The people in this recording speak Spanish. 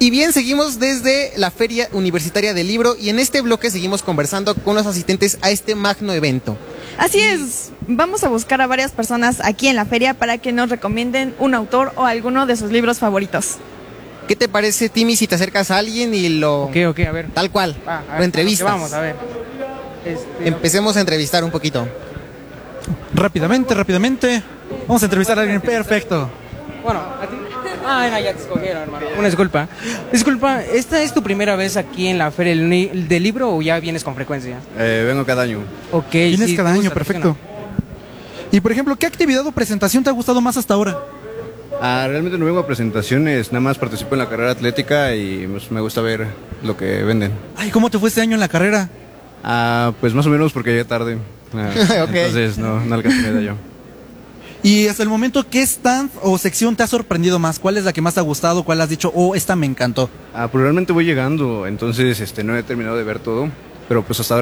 Y bien, seguimos desde la Feria Universitaria del Libro y en este bloque seguimos conversando con los asistentes a este magno evento. Así es, vamos a buscar a varias personas aquí en la feria para que nos recomienden un autor o alguno de sus libros favoritos. ¿Qué te parece, Timmy, si te acercas a alguien y lo... Ok, a ver. Tal cual, lo entrevistas? Vamos, a ver. Empecemos a entrevistar un poquito. Rápidamente. Vamos a entrevistar a alguien perfecto. Bueno, ¿a ti? Ah, no, ya te escogieron, hermano. Una disculpa. Disculpa, ¿esta es tu primera vez aquí en la Feria del Libro o ya vienes con frecuencia? Vengo cada año. Ok, Vienes sí, cada te año, gusta, perfecto. Y por ejemplo, ¿qué actividad o presentación te ha gustado más hasta ahora? Realmente no vengo a presentaciones, nada más participo en la carrera atlética y pues, me gusta ver lo que venden. Ay, ¿cómo te fue este año en la carrera? Pues más o menos porque llegué tarde. Okay. Entonces no alcancé nada yo. Y hasta el momento, ¿qué stand o sección te ha sorprendido más? ¿Cuál es la que más te ha gustado? ¿Cuál has dicho, oh, esta me encantó? Pues realmente voy llegando, entonces no he terminado de ver todo, pero pues hasta ahora